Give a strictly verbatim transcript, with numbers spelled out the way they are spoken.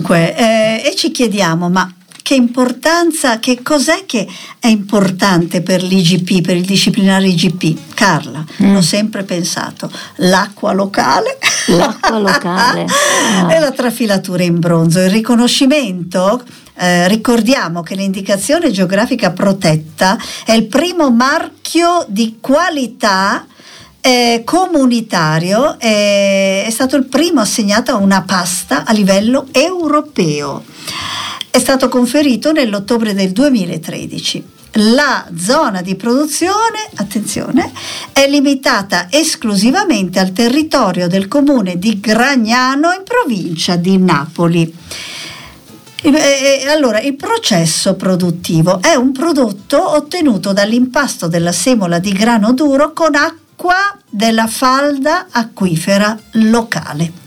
Dunque, eh, e ci chiediamo, ma che importanza, che cos'è che è importante per l'I G P, per il disciplinare I G P? Carla, mm. l'ho sempre pensato, l'acqua locale, l'acqua locale ah. e la trafilatura in bronzo, il riconoscimento. Eh, ricordiamo che l'indicazione geografica protetta è il primo marchio di qualità eh, comunitario, eh, è stato il primo assegnato a una pasta a livello europeo. È stato conferito nell'ottobre del duemilatredici. La zona di produzione, attenzione, è limitata esclusivamente al territorio del comune di Gragnano in provincia di Napoli. E allora, il processo produttivo è un prodotto ottenuto dall'impasto della semola di grano duro con acqua della falda acquifera locale.